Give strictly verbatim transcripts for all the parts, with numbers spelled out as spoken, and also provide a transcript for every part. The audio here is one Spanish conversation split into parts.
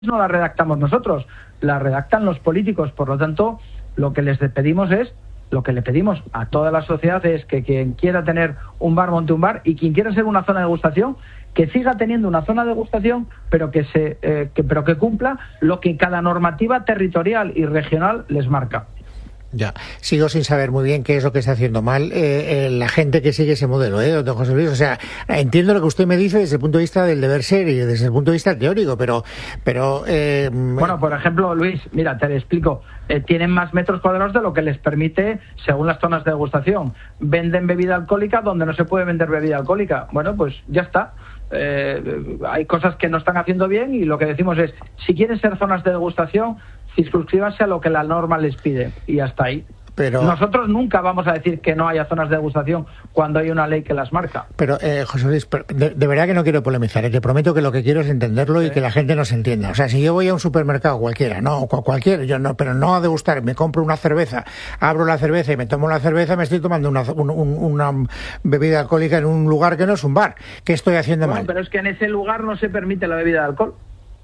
no las redactamos nosotros, las redactan los políticos. Por lo tanto, lo que les pedimos es, lo que le pedimos a toda la sociedad es que quien quiera tener un bar, monte un bar, y quien quiera ser una zona de degustación, que siga teniendo una zona de degustación, pero que se eh, que, pero que cumpla lo que cada normativa territorial y regional les marca. Ya, sigo sin saber muy bien qué es lo que está haciendo mal eh, eh, la gente que sigue ese modelo, ¿eh, don José Luis? O sea, entiendo lo que usted me dice desde el punto de vista del deber ser y desde el punto de vista teórico, pero... pero eh, bueno, por ejemplo, Luis, mira, te lo explico. Eh, tienen más metros cuadrados de lo que les permite según las zonas de degustación. Venden bebida alcohólica donde no se puede vender bebida alcohólica. Bueno, pues ya está. Eh, hay cosas que no están haciendo bien y lo que decimos es, si quieren ser zonas de degustación, circunscríbanse a lo que la norma les pide y hasta ahí. Pero nosotros nunca vamos a decir que no haya zonas de degustación cuando hay una ley que las marca. Pero, eh, José Luis, de, de verdad que no quiero polemizar, eh, te prometo que lo que quiero es entenderlo y sí, que la gente nos entienda. O sea, si yo voy a un supermercado cualquiera, no, cualquiera, yo no, pero no a degustar, me compro una cerveza, abro la cerveza y me tomo la cerveza, me estoy tomando una, un, un, una bebida alcohólica en un lugar que no es un bar. ¿Qué estoy haciendo bueno, mal? Pero es que en ese lugar no se permite la bebida de alcohol.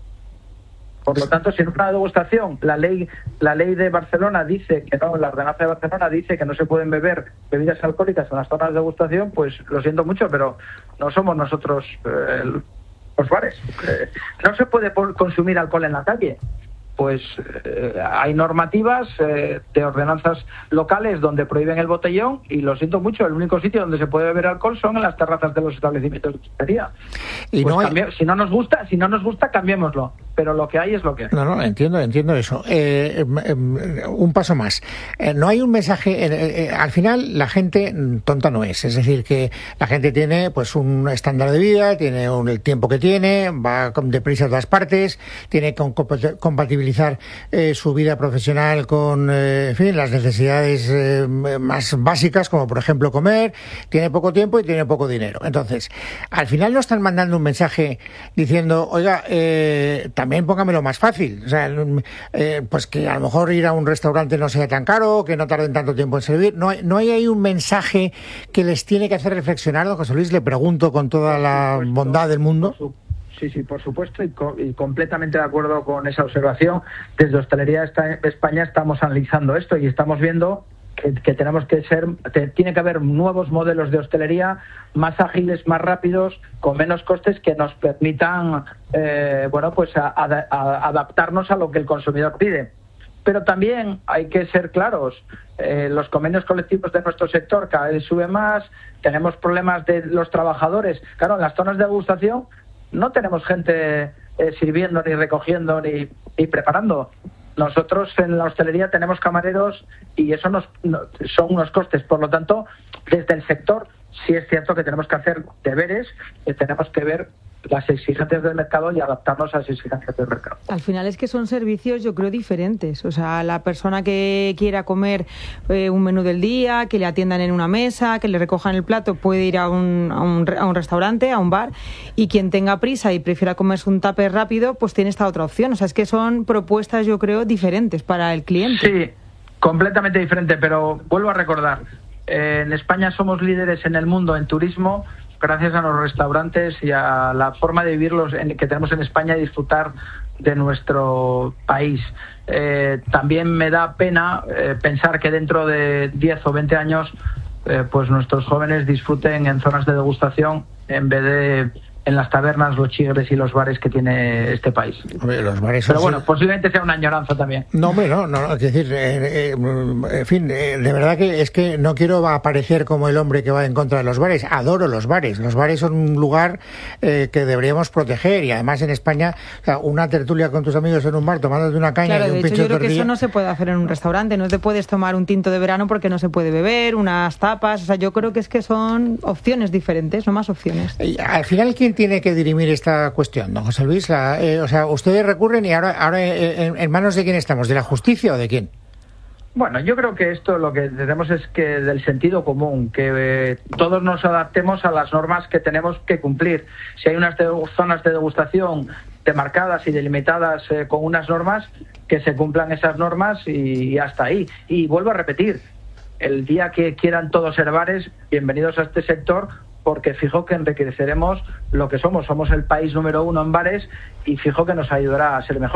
Por lo tanto, si en una degustación la ley la ley de Barcelona dice que no, la ordenanza de Barcelona dice que no se pueden beber bebidas alcohólicas en las zonas de degustación, pues lo siento mucho, pero no somos nosotros eh, los bares. Eh, no se puede consumir alcohol en la calle. Pues eh, hay normativas eh, de ordenanzas locales donde prohíben el botellón y lo siento mucho, el único sitio donde se puede beber alcohol son en las terrazas de los establecimientos de hostelería. Y pues no hay... cambi- si no nos gusta, si no nos gusta, cambiémoslo. Pero lo que hay es lo que hay. No, no, entiendo, entiendo eso. Eh, eh, un paso más. Eh, no hay un mensaje. Eh, eh, al final, la gente tonta no es. Es decir, que la gente tiene pues un estándar de vida, tiene un, el tiempo que tiene, va deprisa a todas partes, tiene que compatibilizar eh, su vida profesional con, eh, en fin, las necesidades eh, más básicas, como por ejemplo comer. Tiene poco tiempo y tiene poco dinero. Entonces, al final no están mandando un mensaje diciendo, oiga, eh, también póngamelo más fácil, o sea, eh, pues que a lo mejor ir a un restaurante no sea tan caro, que no tarden tanto tiempo en servir. No hay, no hay ahí un mensaje que les tiene que hacer reflexionar, don José Luis, le pregunto con toda la bondad del mundo. Sí, sí, por supuesto, y, co- y completamente de acuerdo con esa observación. Desde Hostelería de España estamos analizando esto y estamos viendo que, que tenemos que ser, te, tiene que haber nuevos modelos de hostelería más ágiles, más rápidos, con menos costes, que nos permitan, eh, bueno, pues a, a, a adaptarnos a lo que el consumidor pide. Pero también hay que ser claros, eh, los convenios colectivos de nuestro sector cada vez suben más, tenemos problemas de los trabajadores. Claro, en las zonas de degustación no tenemos gente eh, sirviendo, ni recogiendo, ni, ni preparando. Nosotros en la hostelería tenemos camareros y eso nos, no, son unos costes. Por lo tanto, desde el sector sí es cierto que tenemos que hacer deberes, que tenemos que ver las exigencias del mercado y adaptarnos a las exigencias del mercado. Al final es que son servicios, yo creo, diferentes. O sea, la persona que quiera comer eh, un menú del día, que le atiendan en una mesa, que le recojan el plato, puede ir a un, a un, a un restaurante, a un bar, y quien tenga prisa y prefiera comerse un tupper rápido, pues tiene esta otra opción. O sea, es que son propuestas, yo creo, diferentes para el cliente. Sí, completamente diferente, pero vuelvo a recordar, eh, en España somos líderes en el mundo en turismo, gracias a los restaurantes y a la forma de vivirlos en, que tenemos en España y disfrutar de nuestro país. Eh, también me da pena eh, pensar que dentro de diez o veinte años eh, pues nuestros jóvenes disfruten en zonas de degustación en vez de en las tabernas, los chigres y los bares que tiene este país. Hombre, los bares Pero bueno, posiblemente sea una añoranza también. No, hombre, no, no, es decir, eh, eh, en fin, eh, de verdad que es que no quiero aparecer como el hombre que va en contra de los bares. Adoro los bares. Los bares son un lugar eh, que deberíamos proteger y además en España, o sea, una tertulia con tus amigos en un bar tomándote una caña claro, y un de hecho, pincho yo creo de que eso no se puede hacer en un restaurante. No te puedes tomar un tinto de verano porque no se puede beber, unas tapas. O sea, yo creo que es que son opciones diferentes, no más opciones. Y al final, ¿quién tiene que dirimir esta cuestión, don José Luis? La, eh, o sea, ustedes recurren y ahora, ahora eh, en, en manos de quién estamos, ¿de la justicia o de quién? Bueno, yo creo que esto lo que tenemos es que del sentido común, que eh, todos nos adaptemos a las normas que tenemos que cumplir. Si hay unas de, zonas de degustación demarcadas y delimitadas eh, con unas normas, que se cumplan esas normas y, y hasta ahí. Y vuelvo a repetir, el día que quieran todos ser bares, bienvenidos a este sector, porque fijo que enriqueceremos lo que somos. Somos el país número uno en bares y fijo que nos ayudará a ser mejor.